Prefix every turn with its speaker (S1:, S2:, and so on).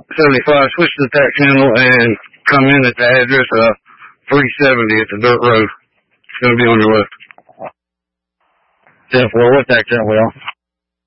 S1: 75, switch to the tack channel and come in at the address of 370 at the dirt road. It's going to be on your left.
S2: 10-4, what tack channel we on?